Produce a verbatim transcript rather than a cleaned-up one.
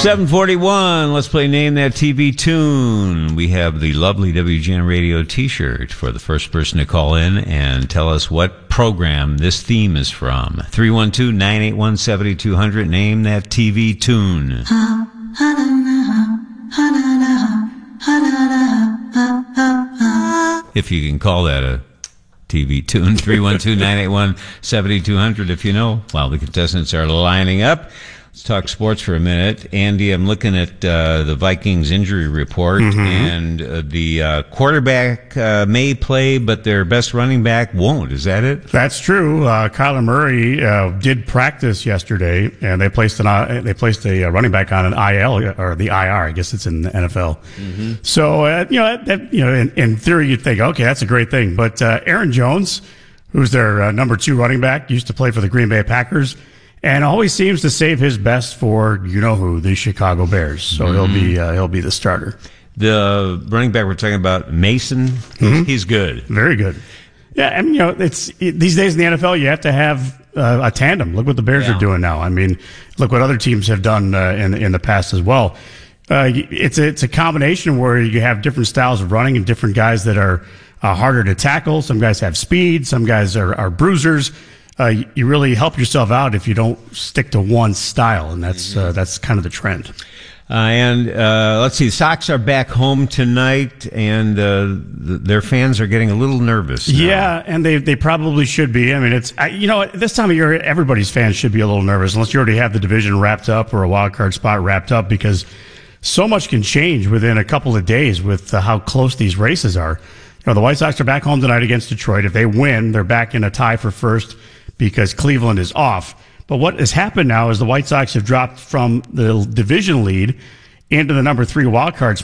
seven forty-one, let's play Name That T V Tune. We have the lovely W G N Radio t-shirt for the first person to call in and tell us what program this theme is from. three one two, nine eight one, seven two zero zero, Name That T V Tune. If you can call that a T V tune, three one two, nine eight one, seven two zero zero if you know. While the contestants are lining up, let's talk sports for a minute. Andy, I'm looking at uh, the Vikings injury report, mm-hmm. and uh, the uh, quarterback uh, may play, but their best running back won't. Is that it? That's true. Uh, Kyler Murray uh, did practice yesterday, and they placed an uh, they placed a running back on an I L, or the I R. I guess it's in the N F L. Mm-hmm. So uh, you know, that, you know, in, in theory, you'd think, okay, that's a great thing. But uh, Aaron Jones, who's their uh, number two running back, used to play for the Green Bay Packers, and always seems to save his best for you know who, the Chicago Bears. So mm-hmm. he'll be uh, he'll be the starter. The running back we're talking about, Mason, mm-hmm. he's good, very good. Yeah, and you know, it's it, these days in the N F L, you have to have uh, a tandem. Look what the Bears yeah. are doing now. I mean, look what other teams have done uh, in in the past as well. Uh, it's a, it's a combination where you have different styles of running and different guys that are uh, harder to tackle. Some guys have speed. Some guys are, are bruisers. Uh, you really help yourself out if you don't stick to one style, and that's uh, that's kind of the trend. Uh, and uh, let's see, the Sox are back home tonight, and uh, th- their fans are getting a little nervous now. Yeah, and they they probably should be. I mean, it's I, you know, at this time of year, everybody's fans should be a little nervous, unless you already have the division wrapped up or a wild card spot wrapped up, because so much can change within a couple of days with uh, how close these races are. You know, the White Sox are back home tonight against Detroit. If they win, they're back in a tie for first because Cleveland is off. But what has happened now is the White Sox have dropped from the division lead into the number three wild card spot.